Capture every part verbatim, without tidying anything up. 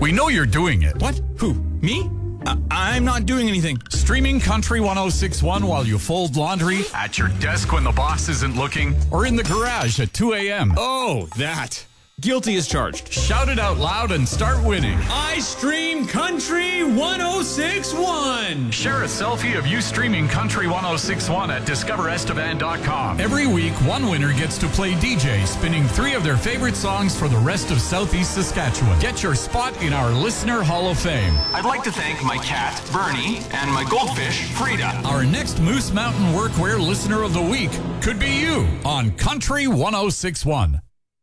We know you're doing it. What? Who? Me? Uh, I'm not doing anything. Streaming Country one oh six point one while you fold laundry, at your desk when the boss isn't looking, or in the garage at two a.m. Oh, that. Guilty as charged. Shout it out loud and start winning. I stream Country one oh six point one. Share a selfie of you streaming Country one oh six point one at discover estevan dot com. Every week, one winner gets to play D J, spinning three of their favorite songs for the rest of Southeast Saskatchewan. Get your spot in our Listener Hall of Fame. I'd like to thank my cat, Bernie, and my goldfish, Frida. Our next Moose Mountain Workwear Listener of the Week could be you on Country one oh six point one.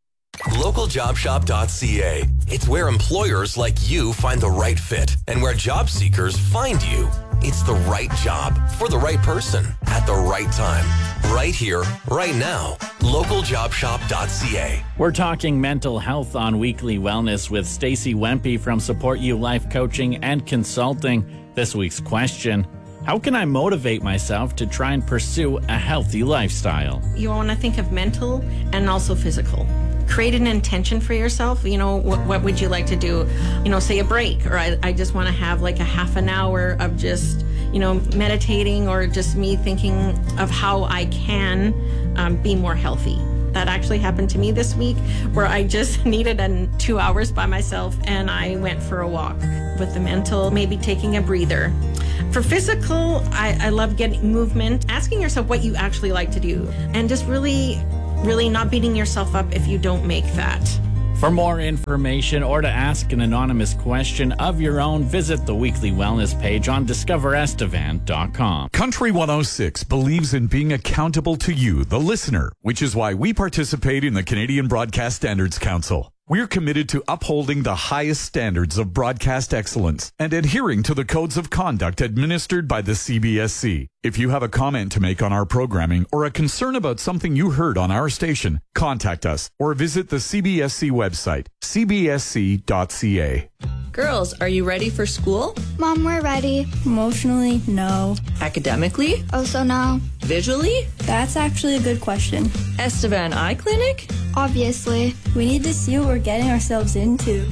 local job shop dot c a. It's where employers like you find the right fit and where job seekers find you. It's the right job for the right person at the right time. Right here, right now. local job shop dot c a. We're talking mental health on Weekly Wellness with Stacey Wempe from Support You Life Coaching and Consulting. This week's question: how can I motivate myself to try and pursue a healthy lifestyle? You want to think of mental and also physical. Create an intention for yourself. You know, what, what would you like to do? You know, say a break, or I, I just want to have like a half an hour of just, you know, meditating, or just me thinking of how I can um, be more healthy. That actually happened to me this week, where I just needed a, two hours by myself and I went for a walk. With the mental, maybe taking a breather. For physical, I, I love getting movement, asking yourself what you actually like to do, and just really, really not beating yourself up if you don't make that. For more information or to ask an anonymous question of your own, visit the Weekly Wellness page on discover estevan dot com. Country one oh six believes in being accountable to you, the listener, which is why we participate in the Canadian Broadcast Standards Council. We're committed to upholding the highest standards of broadcast excellence and adhering to the codes of conduct administered by the C B S C. If you have a comment to make on our programming or a concern about something you heard on our station, contact us or visit the C B S C website, c b s c dot c a. Girls, are you ready for school? Mom, we're ready. Emotionally, no. Academically? Also no. Visually? That's actually a good question. Estevan Eye Clinic? Obviously. We need to see what we're getting ourselves into.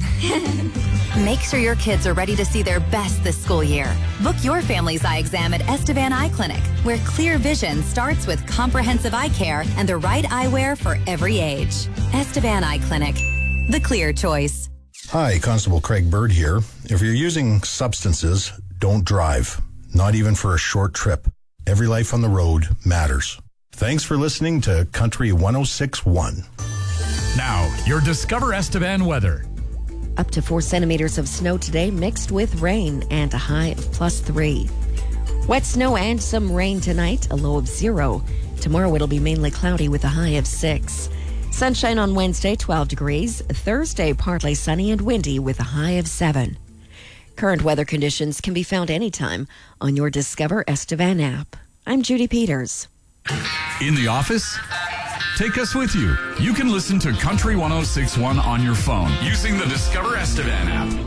Make sure your kids are ready to see their best this school year. Book your family's eye exam at Estevan Eye Clinic, where clear vision starts with comprehensive eye care and the right eyewear for every age. Estevan Eye Clinic, the clear choice. Hi, Constable Craig Bird here. If you're using substances, don't drive, not even for a short trip. Every life on the road matters. Thanks for listening to Country one oh six point one. Now, your Discover Estevan weather. Up to four centimeters of snow today, mixed with rain, and a high of plus three. Wet snow and some rain tonight, a low of zero. Tomorrow it'll be mainly cloudy with a high of six. Sunshine on Wednesday, twelve degrees. Thursday, partly sunny and windy with a high of seven. Current weather conditions can be found anytime on your Discover Estevan app. I'm Judy Peters. In the office? Take us with you. You can listen to Country one oh six point one on your phone using the Discover Estevan app.